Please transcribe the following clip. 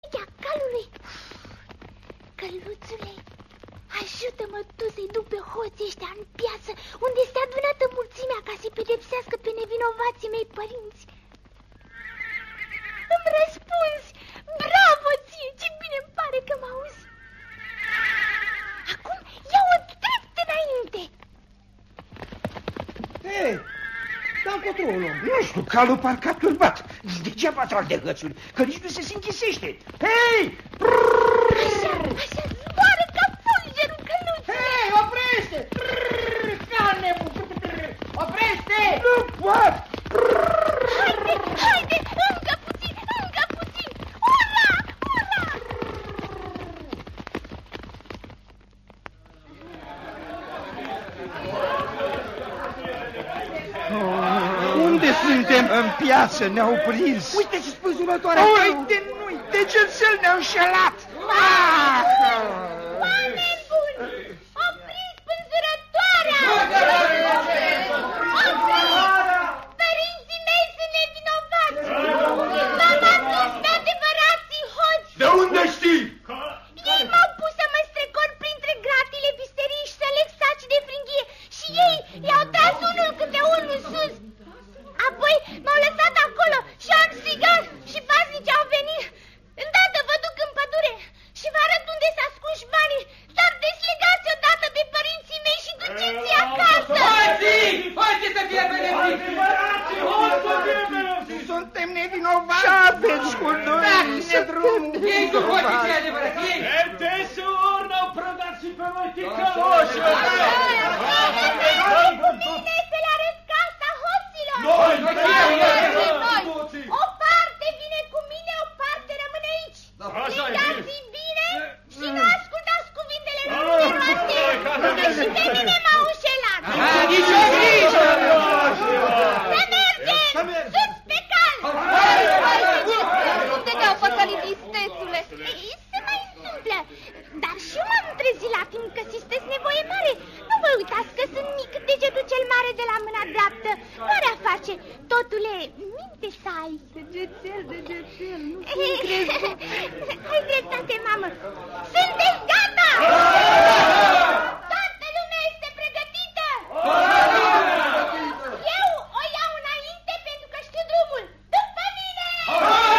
urechea calului. Căluțule, ajută-mă tu să-i duc pe hoții ăștia în piață, unde este adunată mulțimea, ca să-i pedepsească pe nevinovații mei părinți. Îmi răspunzi! Bravo ție! Ce bine îmi pare că mă auzi! Acum ia-o drept înainte! Hei, dar încotro o luăm? Nu știu, calul parcă a turbat. Degeaba trag de hățuri, că nici nu se închisește. Hei! Așa, așa, zboară ca fulgerul, căluțule! Hei, oprește! Oprește! Nu pot! Haide, haide, încă puțin, încă puțin! Ura, ura! Unde suntem? În piață ne-au prins. Uite ce spânzurătoare! Uite, nu-i, degețel ne-au înșelat. Oameni buni! Opriți spânzurătoarea! Părinții mei sunt nevinovați! M-am adus pe adevărații hoți! De unde știi? Ei m-au pus să mă strecor printre gratile visteriei și să leg saci de fringhie și ei i-au tras unul câte unul sus. Apoi m-au lăsat acolo și am strigat și paznici au venit. Îndată vă duc în pădure și vă arăt unde s-a ascuns banii, dar deslegați odată de părinții mei și duceți-i acasă. Hoții! Hoții să fie benefici! Suntem nevinovați! Ce aveți cu noi? Dați-ne drumul! Ei sunt hoții cei adevărați! Ei! Desori n-au prădat și pe voi ticăloși! Bine să le arăt casa hoților. Noi! O parte vine cu mine, o parte rămâne aici. Legați-i bine și nu ascultați cuvintele noastre, că și pe mine m-au înșelat. Nici o grijă! Să mergem! Sus pe cal! Unde te-au păcălit, istețule? Se mai întâmplă, dar și eu m-am trezit la timp că sunteți nevoie mare. Nu vă uitați că sunt mic, degetul cel mare de la mâna dreaptă. Marea face, totule, minte să ai. Degețel, nu Ai dreptate, mamă. Sunt